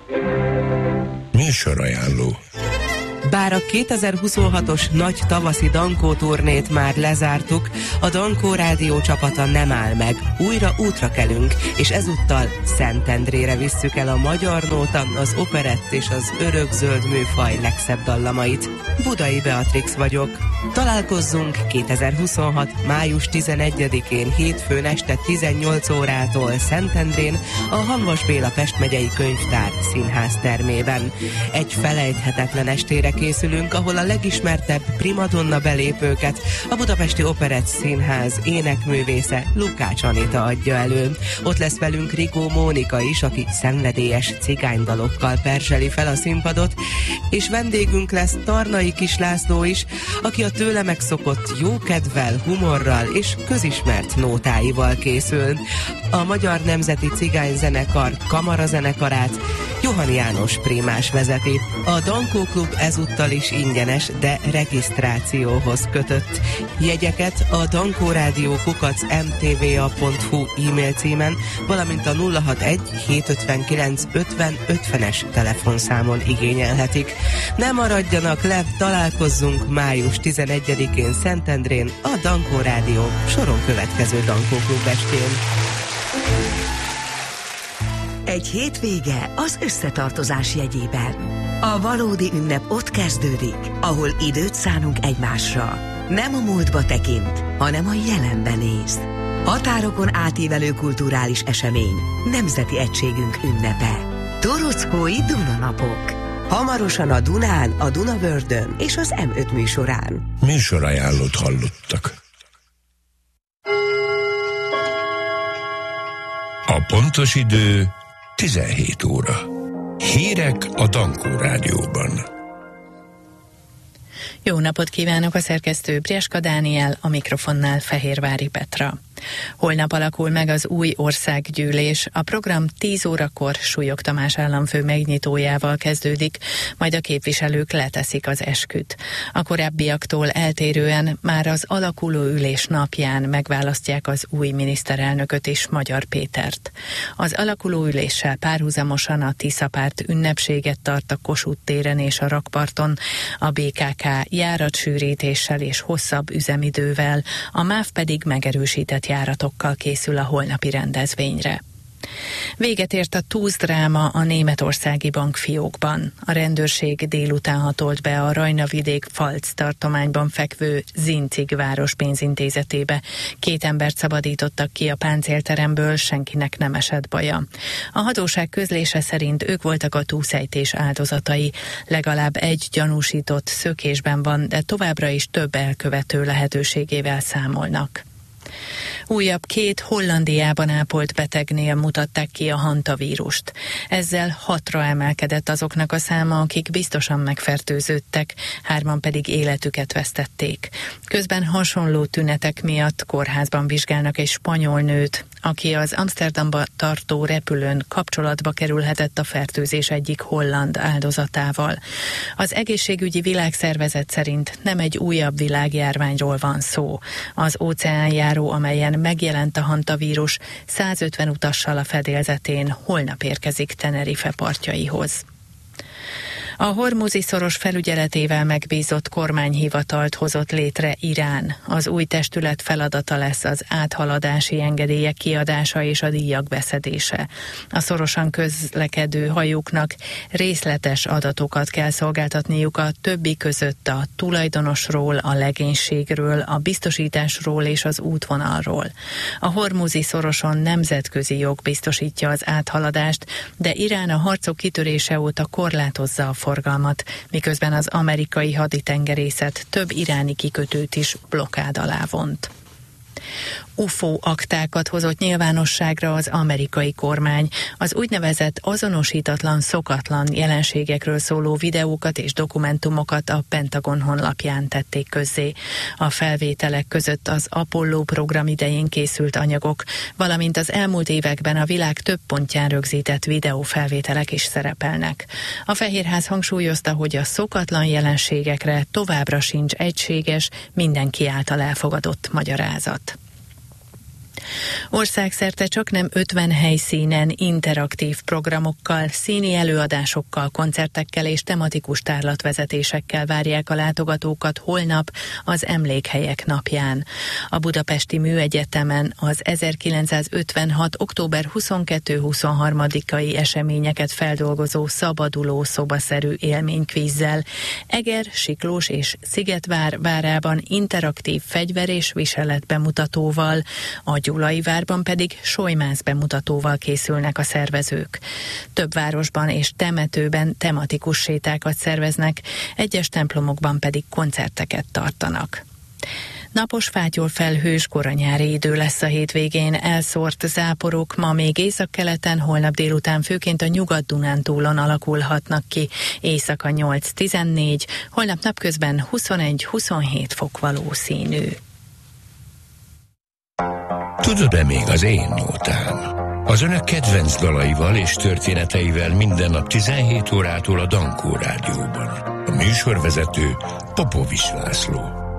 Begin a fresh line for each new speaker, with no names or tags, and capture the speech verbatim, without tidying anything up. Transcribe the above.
Műsorajánló.
Bár a kétezer-huszonhatos nagy tavaszi Dankó turnét már lezártuk, a Dankó rádió csapata nem áll meg. Újra útra kelünk, és ezúttal Szentendrére visszük el a magyar nóta, az operett és az örökzöld műfaj legszebb dallamait. Budai Beatrix vagyok. Találkozzunk kétezer-huszonhat. május tizenegyedikén hétfőn este tizennyolc órától Szentendrén a Hamvas Béla Pest megyei könyvtár színház termében. Egy felejthetetlen estére készülünk, ahol a legismertebb primadonna belépőket a Budapesti Operett Színház énekművésze Lukács Anita adja elő. Ott lesz velünk Rigó Mónika is, aki szenvedélyes cigánydalokkal perzseli fel a színpadot, és vendégünk lesz Tarnai Kis László is, aki a tőle megszokott jókedvel, humorral és közismert nótáival készül. A Magyar Nemzeti Cigányzenekar kamarazenekarát Johan János Prímás vezeti. A Dankó Klub ezúttal is ingyenes, de regisztrációhoz kötött. Jegyeket a Dankó Rádió kukac em té vé á pont hú e-mail címen, valamint a nulla hatvanegy hétszázötvenkilenc ötven ötvenes telefonszámon igényelhetik. Ne maradjanak le, találkozzunk május tizenegyedikén Szentendrén a Dankó Rádió soron következő Dankó Klub estén.
Egy hétvége az összetartozás jegyében. A valódi ünnep ott kezdődik, ahol időt szánunk egymásra. Nem a múltba tekint, hanem a jelenben néz. Határokon átívelő kulturális esemény, nemzeti egységünk ünnepe. Torockói Dunanapok. Hamarosan a Dunán, a Dunavördön és az em öt műsorán.
Műsorajánlót hallottak. A pontos idő tizenhét óra. Hírek a Dankó Rádióban.
Jó napot kívánok, a szerkesztő Brieska Dániel, a mikrofonnál Fehérvári Petra. Holnap alakul meg az új országgyűlés. A program tíz órakor Súlyog Tamás államfő megnyitójával kezdődik, majd a képviselők leteszik az esküt. A korábbiaktól eltérően már az alakuló ülés napján megválasztják az új miniszterelnököt és Magyar Pétert. Az alakuló üléssel párhuzamosan a Tisza párt ünnepséget tart a Kossuth téren és a rakparton, a bé ká ká járatsűrítéssel és hosszabb üzemidővel, a MÁV pedig megerősített járatokkal készül a holnapi rendezvényre. Véget ért a túzdráma a németországi bankfiókban. A rendőrség délután hatolt be a Rajna-vidék Pfalz tartományban fekvő Zinzig város pénzintézetébe. Két embert szabadítottak ki a páncélteremből, senkinek nem esett baja. A hatóság közlése szerint ők voltak a túlszejtés áldozatai. Legalább egy gyanúsított szökésben van, de továbbra is több elkövető lehetőségével számolnak. Újabb két Hollandiában ápolt betegnél mutatták ki a hantavírust. Ezzel hatra emelkedett azoknak a száma, akik biztosan megfertőződtek, hárman pedig életüket vesztették. Közben hasonló tünetek miatt kórházban vizsgálnak egy spanyol nőt, aki az Amsterdamba tartó repülőn kapcsolatba kerülhetett a fertőzés egyik holland áldozatával. Az Egészségügyi Világszervezet szerint nem egy újabb világjárványról van szó. Az óceánjáró, amelyen megjelent a hantavírus, százötven utassal a fedélzetén holnap érkezik Tenerife partjaihoz. A Hormuzi szoros felügyeletével megbízott kormányhivatalt hozott létre Irán. Az új testület feladata lesz az áthaladási engedélyek kiadása és a díjak beszedése. A szorosan közlekedő hajóknak részletes adatokat kell szolgáltatniuk a többi között a tulajdonosról, a legénységről, a biztosításról és az útvonalról. A Hormuzi szoroson nemzetközi jog biztosítja az áthaladást, de Irán a harcok kitörése óta korlátozza a forgalmat, miközben az amerikai haditengerészet több iráni kikötőt is blokkád alá vont. u ef o aktákat hozott nyilvánosságra az amerikai kormány. Az úgynevezett azonosítatlan, szokatlan jelenségekről szóló videókat és dokumentumokat a Pentagon honlapján tették közzé. A felvételek között az Apollo program idején készült anyagok, valamint az elmúlt években a világ több pontján rögzített videófelvételek is szerepelnek. A Fehérház hangsúlyozta, hogy a szokatlan jelenségekre továbbra sincs egységes, mindenki által elfogadott magyarázat. Országszerte csaknem ötven helyszínen interaktív programokkal, színi előadásokkal, koncertekkel és tematikus tárlatvezetésekkel várják a látogatókat holnap az Emlékhelyek napján. A Budapesti Műegyetemen az ezerkilencszázötvenhat. október huszonkettő-huszonharmadikai eseményeket feldolgozó szabaduló szobaszerű élménykvízzel, Eger, Siklós és Szigetvár várában interaktív fegyver és viselet bemutatóval, a Gyulai várban pedig solymász bemutatóval készülnek a szervezők. Több városban és temetőben tematikus sétákat szerveznek, egyes templomokban pedig koncerteket tartanak. Napos, fátyol felhős, koranyári idő lesz a hétvégén, elszórt záporok ma még északkeleten, holnap délután főként a Nyugat-Dunántúlon alakulhatnak ki, éjszaka nyolc-tizennégy, holnap napközben huszonegy-huszonhét fok valószínű.
Tudod-e még az én nótám? Az önök kedvenc dalaival és történeteivel minden nap tizenhét órától a Dankó Rádióban. A műsorvezető Popovics László.